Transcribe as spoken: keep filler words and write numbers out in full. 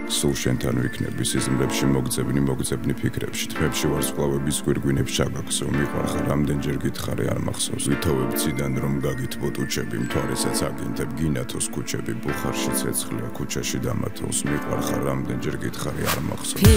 სულ შენთან ვიქნები სიზმრებში მოგძებნი მოგძებნი ფიქრებში თმებში ვარსკვლავების გვირგვინებს ჩაგაქსო მიყვარხარ რამდენჯერ გითხარი არ მახსოვს ვითოვებ ციდან რომ გაგითბო ტუჩები მთვარესაც აგინდებ გინათოს ქუჩები ბუხარში ცეცხლია ქუჩაში დამათოს მიყვარხარ რამდენჯერ გითხარი არ მახსოვს